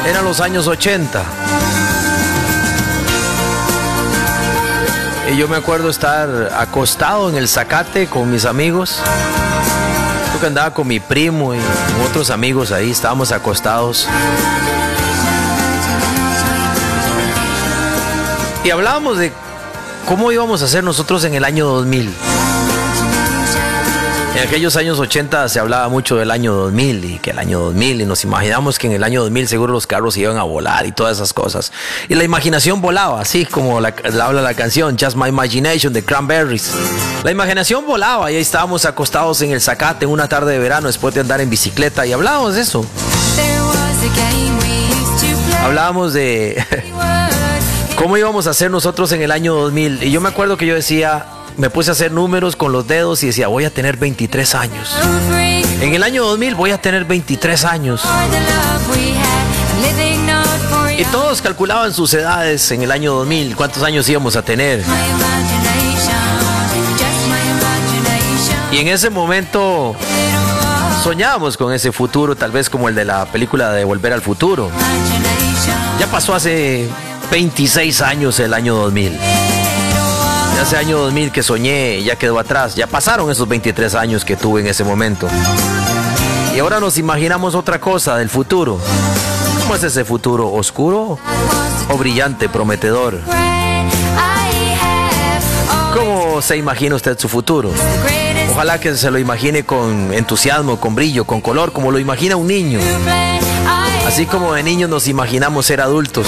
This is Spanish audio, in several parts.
Eran los años 80. Y yo me acuerdo estar acostado en el zacate con mis amigos. Yo que andaba con mi primo y con otros amigos ahí, estábamos acostados. Y hablábamos de cómo íbamos a hacer nosotros en el año 2000. En aquellos años 80 se hablaba mucho del año 2000 y que el año 2000 y nos imaginamos que en el año 2000 seguro los carros iban a volar y todas esas cosas. Y la imaginación volaba, así como la habla la canción Just My Imagination de Cranberries. La imaginación volaba y ahí estábamos acostados en el zacate en una tarde de verano después de andar en bicicleta y hablábamos de eso. Hablábamos de cómo íbamos a hacer nosotros en el año 2000. Y yo me acuerdo que yo decía... Me puse a hacer números con los dedos y decía, voy a tener 23 años. En el año 2000 voy a tener 23 años. Y todos calculaban sus edades en el año 2000, cuántos años íbamos a tener. Y en ese momento soñábamos con ese futuro, tal vez como el de la película de Volver al Futuro. Ya pasó hace 26 años el año 2000. Ese año 2000 que soñé ya quedó atrás. Ya pasaron esos 23 años que tuve en ese momento. Y ahora nos imaginamos otra cosa del futuro. ¿Cómo es ese futuro? ¿Oscuro o brillante, prometedor? ¿Cómo se imagina usted su futuro? Ojalá que se lo imagine con entusiasmo, con brillo, con color, como lo imagina un niño. Así como de niños nos imaginamos ser adultos.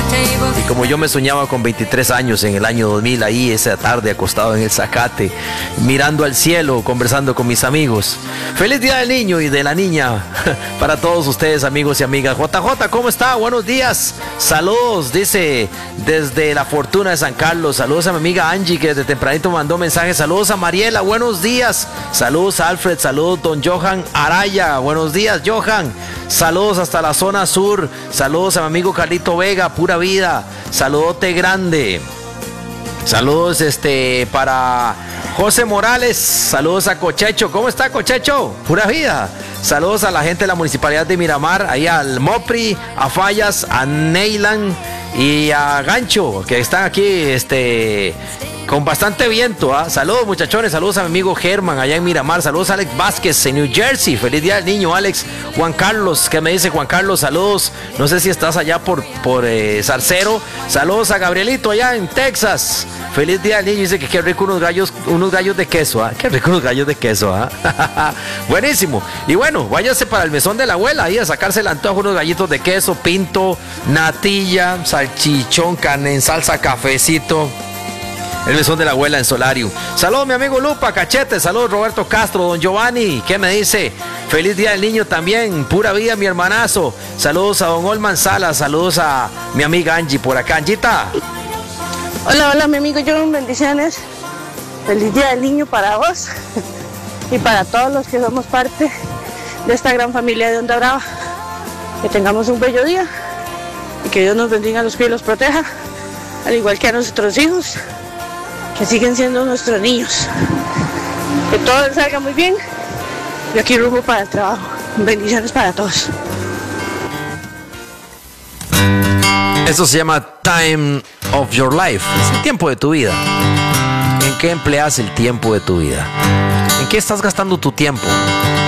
Y como yo me soñaba con 23 años en el año 2000, ahí esa tarde acostado en el zacate, mirando al cielo, conversando con mis amigos. Feliz Día del Niño y de la Niña para todos ustedes, amigos y amigas. JJ, ¿cómo está? Buenos días. Saludos, dice, desde La Fortuna de San Carlos. Saludos a mi amiga Angie, que desde tempranito mandó mensajes. Saludos a Mariela, buenos días. Saludos a Alfred, saludos don Johan Araya. Buenos días, Johan. Saludos hasta la zona sur. Saludos a mi amigo Carlito Vega, pura vida. Saludote grande. Saludos para José Morales. Saludos a Cochecho. ¿Cómo está, Cochecho? Pura vida. Saludos a la gente de la Municipalidad de Miramar, ahí al Mopri, a Fallas, a Neylan y a Gancho, que están aquí con bastante viento. Saludos, muchachones. Saludos a mi amigo Germán allá en Miramar. Saludos a Alex Vázquez en New Jersey. Feliz Día del Niño, Alex. Juan Carlos, ¿qué me dice Juan Carlos? Saludos. No sé si estás allá por Zarcero. Saludos a Gabrielito allá en Texas. Feliz Día del Niño. Dice que qué rico unos gallos de queso. Qué rico unos gallos de queso. Buenísimo. Y bueno, váyase para el mesón de la abuela ahí a sacarse el antojo, unos gallitos de queso, pinto, natilla, salchichón, carne en salsa, cafecito. El mesón de la abuela en Solarium. Saludos mi amigo Lupa, Cachete. Saludos Roberto Castro, don Giovanni. ¿Qué me dice? Feliz Día del Niño también. Pura vida, mi hermanazo. Saludos a don Olman Salas. Saludos a mi amiga Angie por acá. Angita. Hola, mi amigo John. Bendiciones. Feliz Día del Niño para vos y para todos los que somos parte de esta gran familia de Onda Brava. Que tengamos un bello día y que Dios nos bendiga, los cuide y los proteja, al igual que a nuestros hijos, que siguen siendo nuestros niños. Que todo les salga muy bien. Y aquí rumbo para el trabajo. Bendiciones para todos. Eso se llama Time of Your Life. Es el tiempo de tu vida. ¿En qué empleas el tiempo de tu vida? ¿En qué estás gastando tu tiempo?